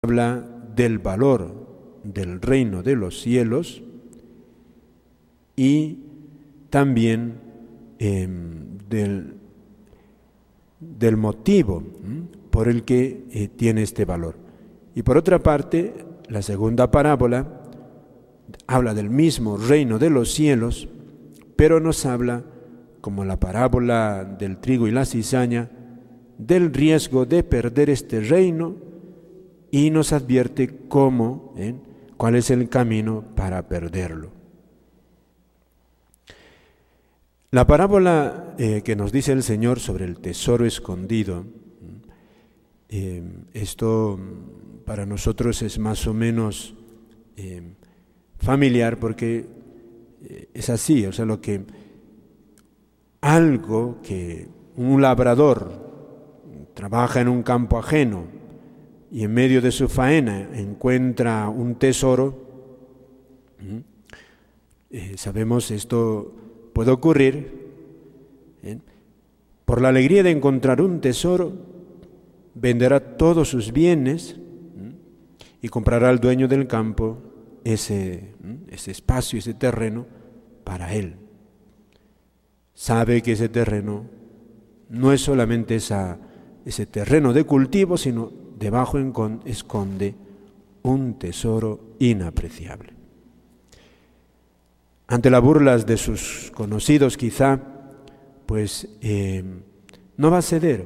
habla del valor del reino de los cielos y también del motivo por el que tiene este valor. Y por otra parte, la segunda parábola habla del mismo reino de los cielos, pero nos habla, como la parábola del trigo y la cizaña, del riesgo de perder este reino y nos advierte cuál es el camino para perderlo. La parábola que nos dice el Señor sobre el tesoro escondido, esto para nosotros es más o menos familiar porque es así, o sea, algo que un labrador trabaja en un campo ajeno y en medio de su faena encuentra un tesoro, sabemos esto puede ocurrir, por la alegría de encontrar un tesoro, venderá todos sus bienes y comprará al dueño del campo ese espacio, ese terreno para él. Sabe que ese terreno no es solamente ese terreno de cultivo, sino debajo esconde un tesoro inapreciable. Ante las burlas de sus conocidos quizá, pues no va a ceder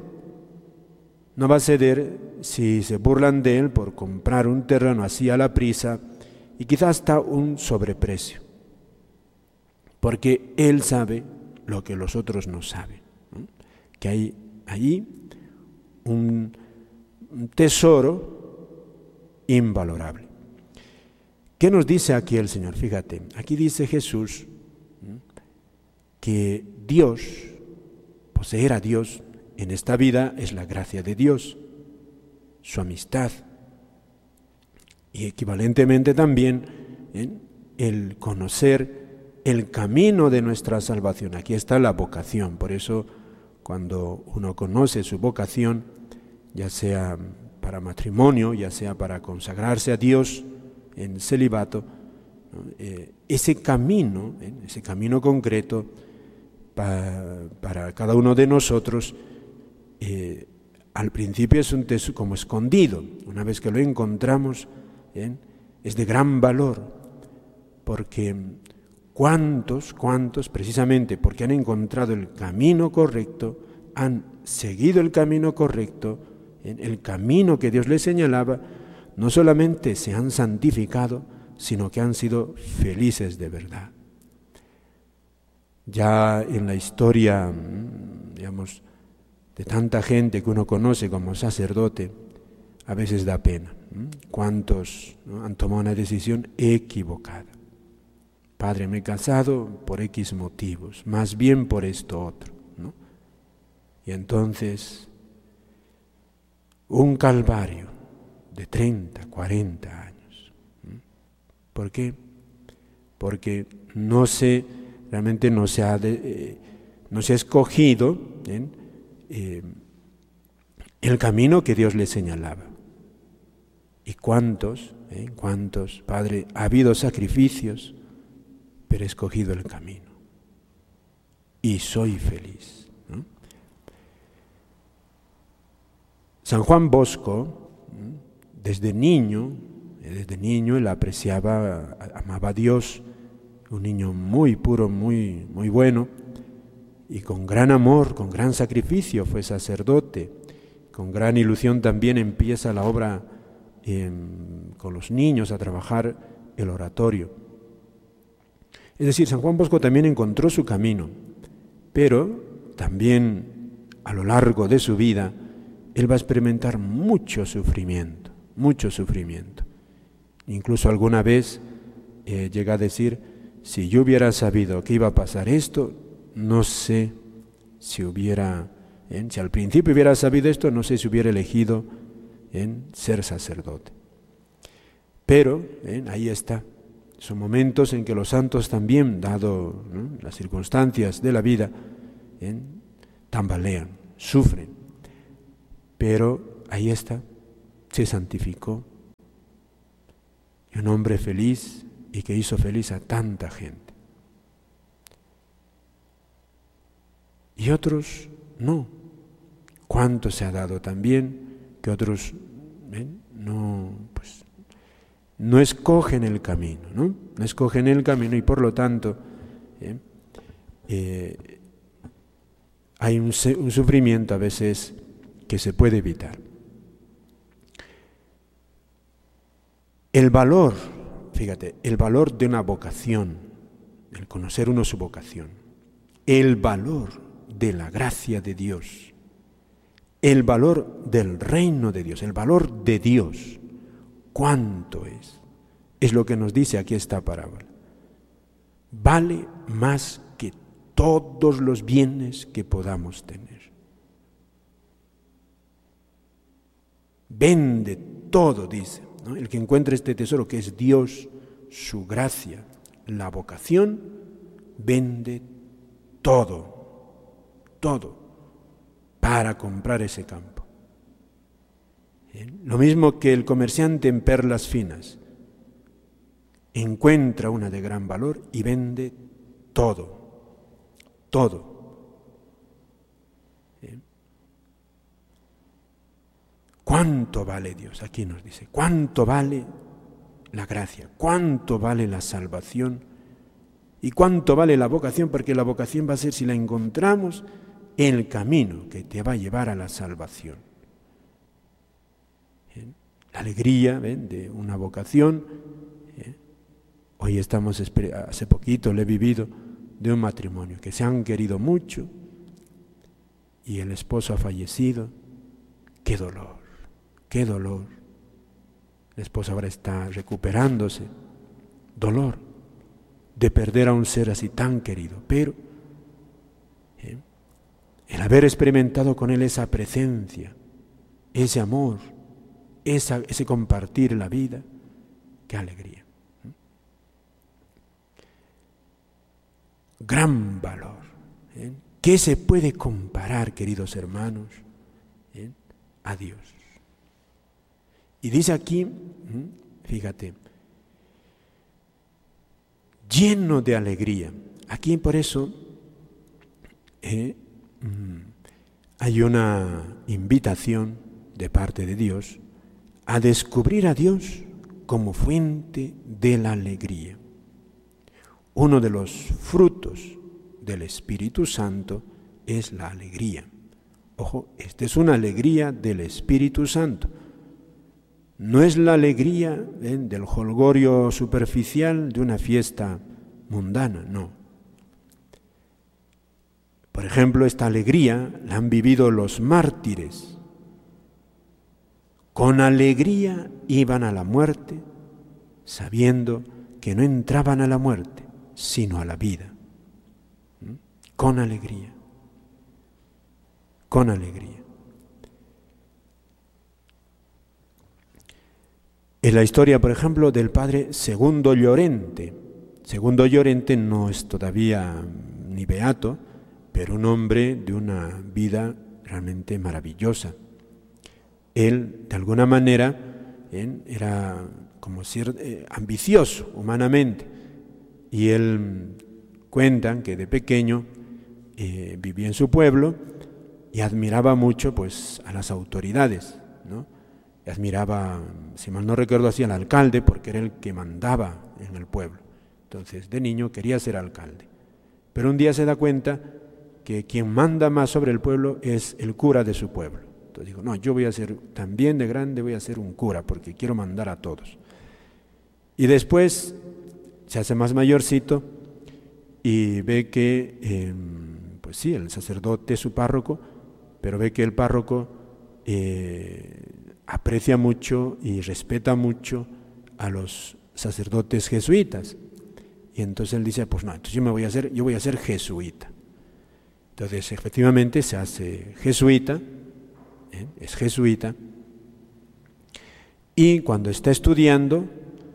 si se burlan de él por comprar un terreno así a la prisa y quizá hasta un sobreprecio, porque él sabe lo que los otros no saben, ¿no? Que hay allí un tesoro invalorable. ¿Qué nos dice aquí el Señor? Fíjate, aquí dice Jesús que Dios, poseer a Dios en esta vida es la gracia de Dios, su amistad, y equivalentemente también el conocer el camino de nuestra salvación. Aquí está la vocación, por eso cuando uno conoce su vocación, ya sea para matrimonio, ya sea para consagrarse a Dios en celibato, ese camino concreto para cada uno de nosotros, al principio es un tesoro como escondido. Una vez que lo encontramos, es de gran valor, porque ¿cuántos precisamente porque han encontrado el camino correcto, han seguido el camino correcto, el camino que Dios les señalaba, no solamente se han santificado, sino que han sido felices de verdad? Ya en la historia, digamos, de tanta gente que uno conoce como sacerdote, a veces da pena. ¿Cuántos han tomado una decisión equivocada? Padre, me he casado por X motivos, más bien por esto otro, ¿no? Y entonces, un calvario de 30, 40 años. ¿Por qué? Porque realmente no se ha escogido el camino que Dios le señalaba. ¿Y cuántos, Padre, ha habido sacrificios, pero he escogido el camino y soy feliz, ¿no? San Juan Bosco, desde niño él apreciaba, amaba a Dios, un niño muy puro, muy, muy bueno, y con gran amor, con gran sacrificio fue sacerdote, con gran ilusión también empieza la obra con los niños a trabajar el oratorio. Es decir, San Juan Bosco también encontró su camino, pero también a lo largo de su vida él va a experimentar mucho sufrimiento. Incluso alguna vez llega a decir, si yo hubiera sabido que iba a pasar esto, no sé si al principio hubiera sabido esto, no sé si hubiera elegido ser sacerdote. Pero ahí está. Son momentos en que los santos también, dado las circunstancias de la vida, tambalean, sufren. Pero ahí está, se santificó, un hombre feliz y que hizo feliz a tanta gente. Y otros no. ¿Cuánto se ha dado también que otros no escogen el camino, ¿no? No escogen el camino y por lo tanto hay un sufrimiento a veces que se puede evitar. El valor, fíjate, el valor de una vocación, el conocer uno su vocación, el valor de la gracia de Dios, el valor del reino de Dios, el valor de Dios, ¿cuánto es? Es lo que nos dice aquí esta parábola. Vale más que todos los bienes que podamos tener. Vende todo, dice, ¿no? El que encuentre este tesoro que es Dios, su gracia, la vocación, vende todo, para comprar ese campo. Lo mismo que el comerciante en perlas finas encuentra una de gran valor y vende todo. ¿Cuánto vale Dios? Aquí nos dice, ¿cuánto vale la gracia? ¿Cuánto vale la salvación? ¿Y cuánto vale la vocación? Porque la vocación va a ser, si la encontramos, el camino que te va a llevar a la salvación. La alegría de una vocación. Hoy hace poquito lo he vivido, de un matrimonio que se han querido mucho y el esposo ha fallecido. ¡Qué dolor! ¡Qué dolor! La esposa ahora está recuperándose. Dolor de perder a un ser así tan querido, pero el haber experimentado con él esa presencia, ese amor, ese compartir la vida, qué alegría. Gran valor. ¿Qué se puede comparar, queridos hermanos, a Dios? Y dice aquí, fíjate, lleno de alegría. Aquí por eso hay una invitación de parte de Dios a descubrir a Dios como fuente de la alegría. Uno de los frutos del Espíritu Santo es la alegría. Ojo, esta es una alegría del Espíritu Santo. No es la alegría del jolgorio superficial de una fiesta mundana, no. Por ejemplo, esta alegría la han vivido los mártires. Con alegría iban a la muerte, sabiendo que no entraban a la muerte, sino a la vida. Con alegría. Con alegría. En la historia, por ejemplo, del padre Segundo Llorente. Segundo Llorente no es todavía ni beato, pero un hombre de una vida realmente maravillosa. Él, de alguna manera, era como ambicioso humanamente. Y él cuentan que de pequeño vivía en su pueblo y admiraba mucho pues a las autoridades, ¿no? Y admiraba, si mal no recuerdo así, al alcalde, porque era el que mandaba en el pueblo. Entonces, de niño quería ser alcalde. Pero un día se da cuenta que quien manda más sobre el pueblo es el cura de su pueblo. Entonces digo, no, yo voy a ser, también de grande voy a ser un cura, porque quiero mandar a todos. Y después se hace más mayorcito y ve que, pues sí, el sacerdote es su párroco, pero ve que el párroco aprecia mucho y respeta mucho a los sacerdotes jesuitas. Y entonces él dice, pues no, entonces yo voy a ser jesuita. Entonces efectivamente se hace jesuita, es jesuita, y cuando está estudiando,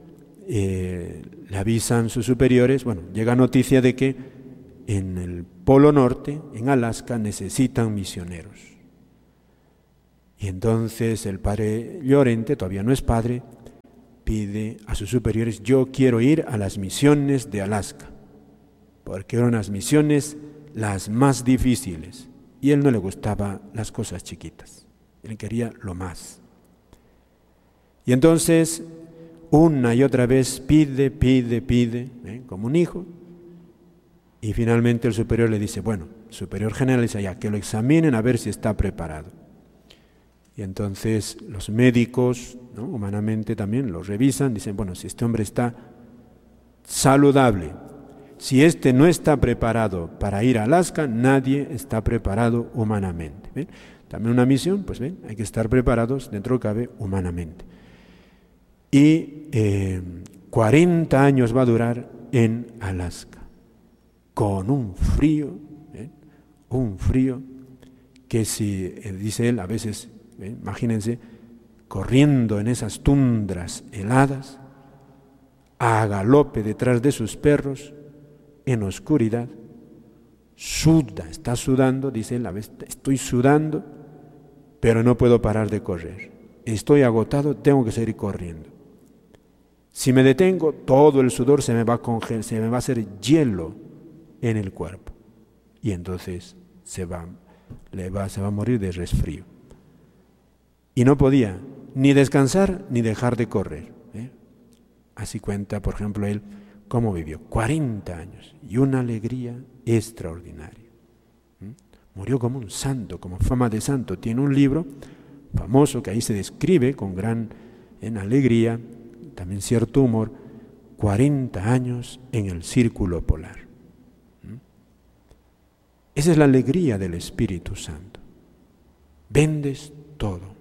le avisan sus superiores, llega noticia de que en el Polo Norte, en Alaska, necesitan misioneros. Y entonces el padre Llorente, todavía no es padre, pide a sus superiores: yo quiero ir a las misiones de Alaska, porque eran las misiones las más difíciles, y a él no le gustaban las cosas chiquitas, él quería lo más. Y entonces una y otra vez pide, como un hijo, y finalmente el superior le dice: bueno, el superior general dice: ya, que lo examinen a ver si está preparado. Y entonces los médicos, ¿no?, humanamente también lo revisan, dicen: bueno, si este hombre está saludable, si este no está preparado para ir a Alaska, nadie está preparado humanamente. ¿Ven? También una misión, pues ven, hay que estar preparados dentro de lo que cabe humanamente. Y 40 años va a durar en Alaska, con un frío que si, dice él, a veces, imagínense, corriendo en esas tundras heladas, a galope detrás de sus perros, en oscuridad, está sudando, dice él, a veces estoy sudando, pero no puedo parar de correr. Estoy agotado, tengo que seguir corriendo. Si me detengo, todo el sudor se me va a congelar, se me va a hacer hielo en el cuerpo. Y entonces se va a morir de resfrío. Y no podía ni descansar ni dejar de correr. Así cuenta, por ejemplo, él cómo vivió 40 años y una alegría extraordinaria. Murió como un santo, como fama de santo. Tiene un libro famoso que ahí se describe con gran alegría, también cierto humor, 40 años en el círculo polar. Esa es la alegría del Espíritu Santo. Vendes todo.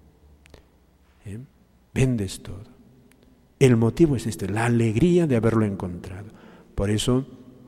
Vendes todo. El motivo es este, la alegría de haberlo encontrado. Por eso,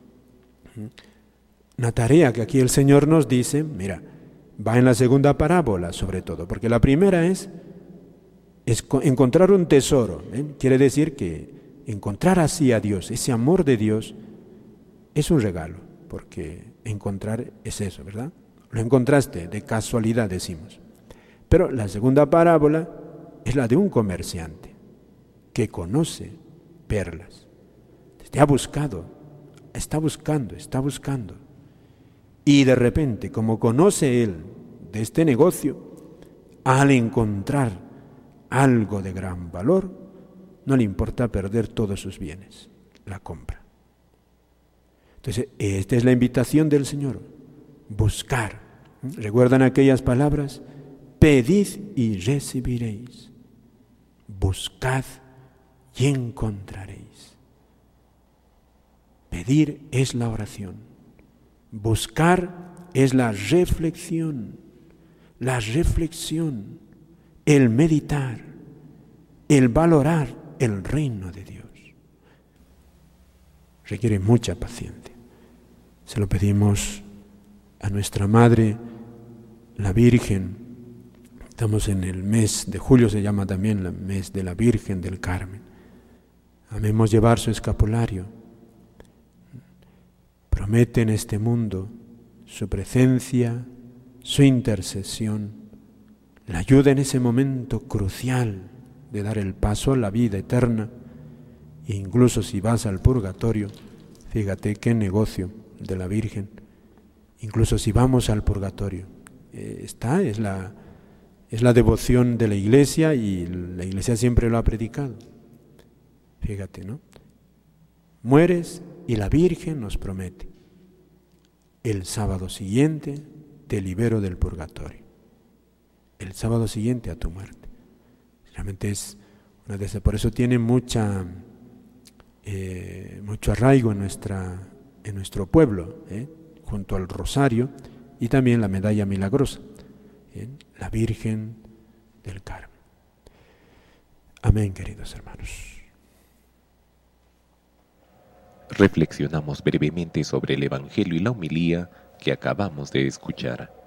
una tarea que aquí el Señor nos dice, mira, va en la segunda parábola sobre todo, porque la primera es encontrar un tesoro. Quiere decir que encontrar así a Dios, ese amor de Dios, es un regalo, porque encontrar es eso, ¿verdad? Lo encontraste de casualidad, decimos. Pero la segunda parábola es la de un comerciante que conoce perlas. Está buscando. Y de repente, como conoce él de este negocio, al encontrar algo de gran valor, no le importa perder todos sus bienes, la compra. Entonces, esta es la invitación del Señor, buscar. ¿Recuerdan aquellas palabras? Pedid y recibiréis, buscad y encontraréis. Pedir es la oración, buscar es la reflexión, el meditar, el valorar el reino de Dios. Requiere mucha paciencia. Se lo pedimos a nuestra Madre, la Virgen. Estamos en el mes de julio, se llama también el mes de la Virgen del Carmen. Amemos llevar su escapulario. Promete en este mundo su presencia, su intercesión, la ayuda en ese momento crucial de dar el paso a la vida eterna. E incluso si vas al purgatorio, fíjate qué negocio de la Virgen, incluso si vamos al purgatorio, es la devoción de la Iglesia, y la Iglesia siempre lo ha predicado. Fíjate, ¿no? Mueres y la Virgen nos promete: el sábado siguiente te libero del purgatorio. El sábado siguiente a tu muerte. Realmente es una de esas, por eso tiene mucho arraigo en nuestro pueblo, junto al rosario y también la medalla milagrosa, la Virgen del Carmen. Amén, queridos hermanos. Reflexionamos brevemente sobre el Evangelio y la homilía que acabamos de escuchar.